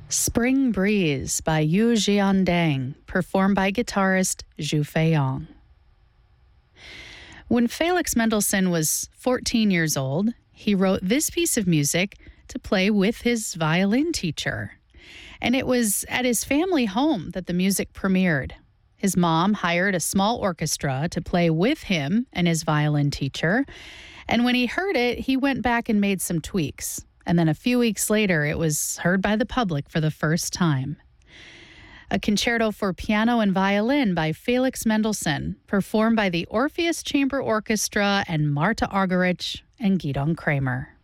Spring Breeze by Yu Jiandang, performed by guitarist Zhu Feiyong. When Felix Mendelssohn was 14 years old, he wrote this piece of music to play with his violin teacher. And it was at his family home that the music premiered. His mom hired a small orchestra to play with him and his violin teacher. And when he heard it, he went back and made some tweaks. And then a few weeks later, it was heard by the public for the first time. A concerto for piano and violin by Felix Mendelssohn, performed by the Orpheus Chamber Orchestra and Marta Argerich and Gidon Kramer.